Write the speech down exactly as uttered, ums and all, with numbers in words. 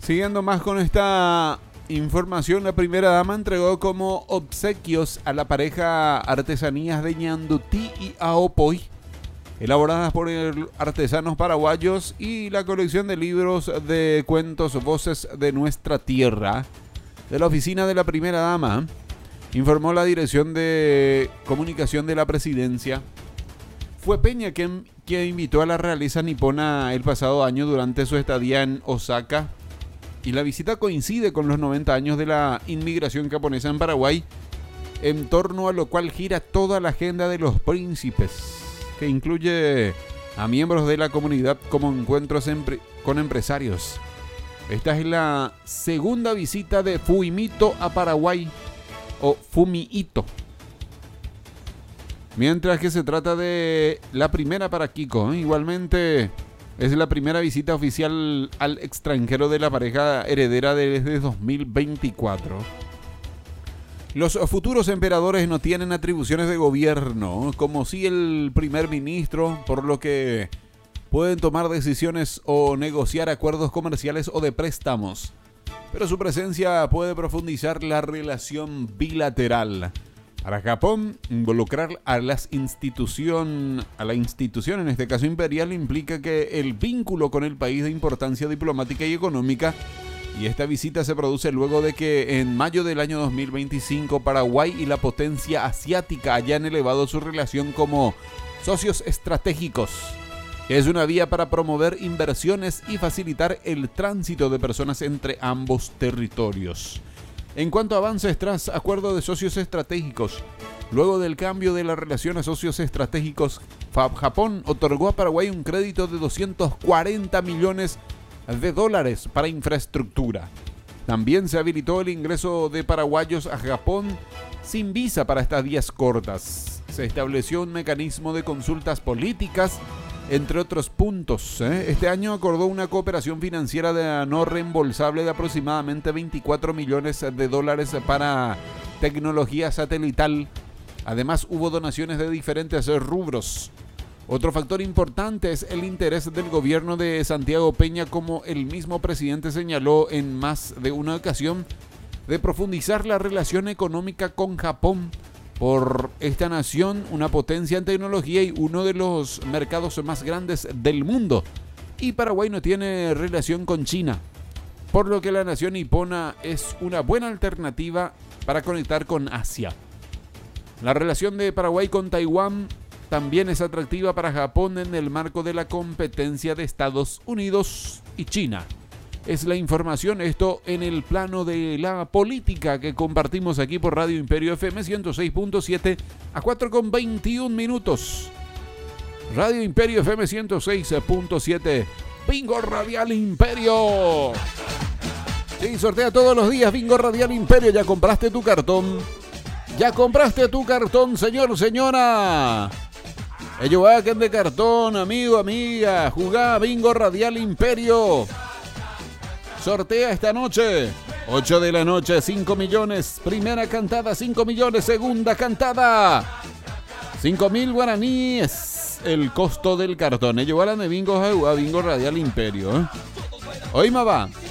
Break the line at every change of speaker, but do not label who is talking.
Siguiendo más con esta información, la primera dama entregó como obsequios a la pareja artesanías de Ñandutí y Aopoy, elaboradas por artesanos paraguayos, y la colección de libros de cuentos Voces de Nuestra Tierra de la oficina de la primera dama, informó la Dirección de Comunicación de la Presidencia. Fue Peña quien, quien invitó a la realeza nipona el pasado año durante su estadía en Osaka, y la visita coincide con los noventa años de la inmigración japonesa en Paraguay, en torno a lo cual gira toda la agenda de los príncipes, que incluye a miembros de la comunidad como encuentros empre- con empresarios. Esta es la segunda visita de Fumito a Paraguay, o Fumito, mientras que se trata de la primera para Kiko. ¿eh? Igualmente es la primera visita oficial al extranjero de la pareja heredera desde dos mil veinticuatro. Los futuros emperadores no tienen atribuciones de gobierno, como si el primer ministro, por lo que pueden tomar decisiones o negociar acuerdos comerciales o de préstamos, pero su presencia puede profundizar la relación bilateral. Para Japón, involucrar a, las institución, a la institución, en este caso imperial, implica que el vínculo con el país de importancia diplomática y económica, y esta visita se produce luego de que en mayo del año dos mil veinticinco Paraguay y la potencia asiática hayan elevado su relación como socios estratégicos. Es una vía para promover inversiones y facilitar el tránsito de personas entre ambos territorios. En cuanto a avances tras acuerdo de socios estratégicos, luego del cambio de la relación a socios estratégicos, Japón otorgó a Paraguay un crédito de doscientos cuarenta millones de dólares para infraestructura. También se habilitó el ingreso de paraguayos a Japón sin visa para estadías cortas. Se estableció un mecanismo de consultas políticas, entre otros puntos. ¿eh? Este año acordó una cooperación financiera de no reembolsable de aproximadamente veinticuatro millones de dólares para tecnología satelital. Además, hubo donaciones de diferentes rubros. Otro factor importante es el interés del gobierno de Santiago Peña, como el mismo presidente señaló en más de una ocasión, de profundizar la relación económica con Japón, por esta nación, una potencia en tecnología y uno de los mercados más grandes del mundo. Y Paraguay no tiene relación con China, por lo que la nación nipona es una buena alternativa para conectar con Asia. La relación de Paraguay con Taiwán también es atractiva para Japón en el marco de la competencia de Estados Unidos y China. Es la información, esto en el plano de la política que compartimos aquí por Radio Imperio F M ciento seis punto siete a cuatro con veintiún minutos. Radio Imperio F M ciento seis punto siete, Bingo Radial Imperio. Sí, sortea todos los días Bingo Radial Imperio. ¿Ya compraste tu cartón? ¿Ya compraste tu cartón, señor, señora? Ello va que de cartón, amigo, amiga. Jugá Bingo Radial Imperio. Sortea esta noche, ocho de la noche, cinco millones. Primera cantada, cinco millones. Segunda cantada, cinco mil guaraníes. El costo del cartón. Ello va de Bingo, a Bingo Radial Imperio. ¿eh? Hoy más va.